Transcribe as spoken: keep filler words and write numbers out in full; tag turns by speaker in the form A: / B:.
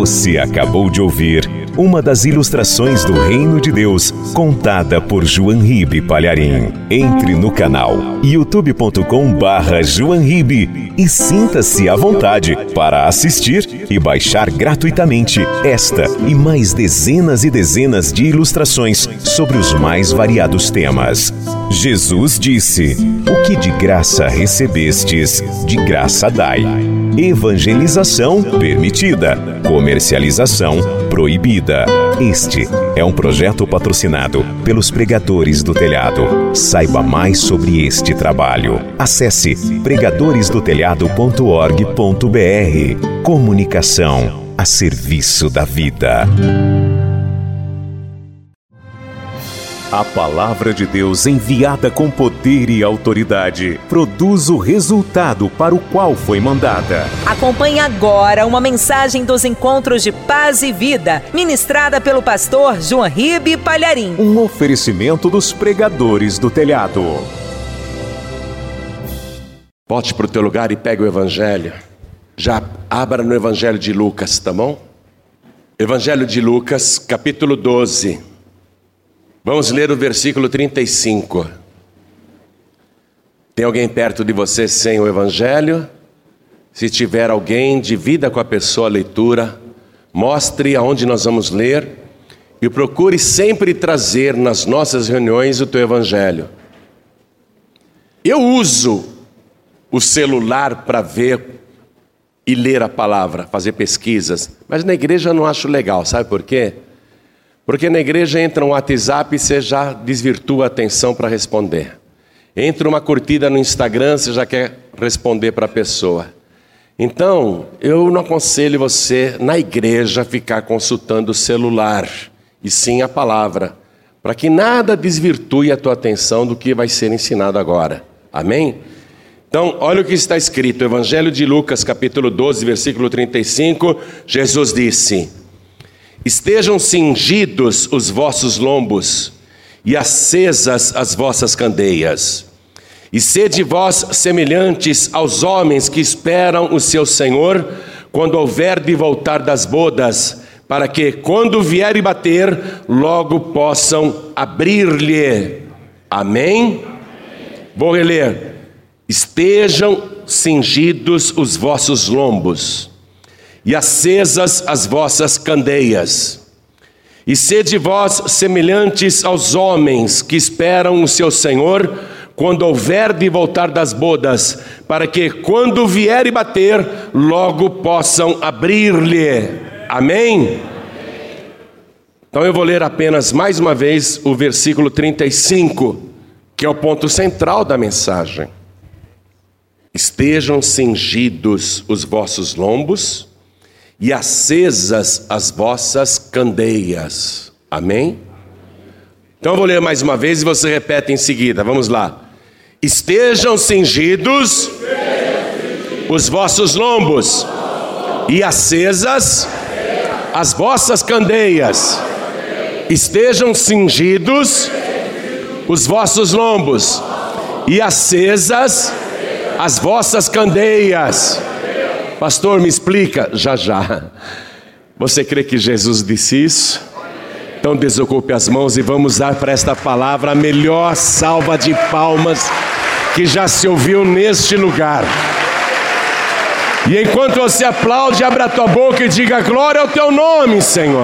A: Você acabou de ouvir uma das ilustrações do Reino de Deus, contada por João Ribe Palharim. Entre no canal youtube ponto com barra João Ribe e sinta-se à vontade para assistir e baixar gratuitamente esta e mais dezenas e dezenas de ilustrações sobre os mais variados temas. Jesus disse: "O que de graça recebestes, de graça dai." Evangelização permitida, comercialização proibida. Este é um projeto patrocinado pelos Pregadores do Telhado. Saiba mais sobre este trabalho. Acesse pregadores do telhado ponto org ponto br. Comunicação a serviço da vida. A palavra de Deus, enviada com poder e autoridade, produz o resultado para o qual foi mandada.
B: Acompanhe agora uma mensagem dos Encontros de Paz e Vida, ministrada pelo pastor João Ribe Palharim.
A: Um oferecimento dos Pregadores do Telhado.
C: Volte para o teu lugar e pegue o Evangelho. Já abra no Evangelho de Lucas, tá bom? Evangelho de Lucas, capítulo doze. Vamos ler o versículo trinta e cinco. Tem alguém perto de você sem o Evangelho? Se tiver alguém, divida com a pessoa a leitura. Mostre aonde nós vamos ler. E procure sempre trazer nas nossas reuniões o teu Evangelho. Eu uso o celular para ver e ler a palavra, fazer pesquisas. Mas na igreja eu não acho legal, sabe por quê? Porque na igreja entra um WhatsApp e você já desvirtua a atenção para responder. Entra uma curtida no Instagram, você já quer responder para a pessoa. Então, eu não aconselho você, na igreja, ficar consultando o celular, e sim a palavra, para que nada desvirtue a tua atenção do que vai ser ensinado agora. Amém? Então, olha o que está escrito, Evangelho de Lucas, capítulo doze, versículo trinta e cinco, Jesus disse: "Estejam cingidos os vossos lombos e acesas as vossas candeias, e sede vós semelhantes aos homens que esperam o seu Senhor, quando houver de voltar das bodas, para que, quando vier e bater, logo possam abrir-lhe." Amém? Vou reler. "Estejam cingidos os vossos lombos e acesas as vossas candeias, e sede vós semelhantes aos homens que esperam o seu Senhor, quando houver de voltar das bodas, para que, quando vier e bater, logo possam abrir-lhe." Amém? Então eu vou ler apenas mais uma vez o versículo trinta e cinco, que é o ponto central da mensagem. "Estejam cingidos os vossos lombos e acesas as vossas candeias." Amém? Então eu vou ler mais uma vez e você repete em seguida. Vamos lá. "Estejam cingidos os vossos lombos e acesas as vossas candeias. Estejam cingidos os vossos lombos e acesas as vossas candeias." Pastor, me explica. Já, já. Você crê que Jesus disse isso? Então desocupe as mãos e vamos dar para esta palavra a melhor salva de palmas que já se ouviu neste lugar. E enquanto você aplaude, abra a tua boca e diga: "Glória ao teu nome, Senhor."